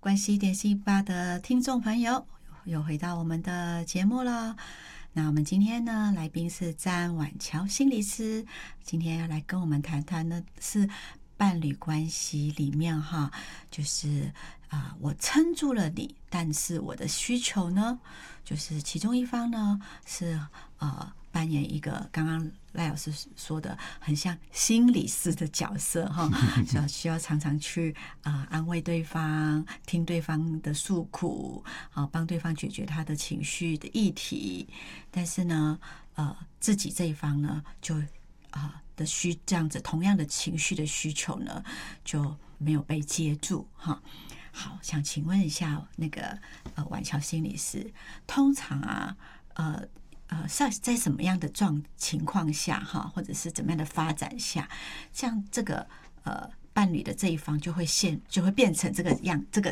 关系点心吧的听众朋友，又回到我们的节目了。那我们今天呢，来宾是詹婉乔心理师，今天要来跟我们谈谈的是伴侣关系里面哈，就是我撑住了你，但是我的需求呢，就是其中一方呢是扮演一个刚刚赖老师说的很像心理师的角色哈，需要常常去安慰对方，听对方的诉苦，帮对方解决他的情绪的议题。但是呢，自己这一方呢，就这样子同样的情绪的需求呢，就没有被接住哈。好，想请问一下那个婉乔心理师，通常在什么样的情况下哈，或者是怎么样的发展下，像这个伴侣的这一方就会变成这个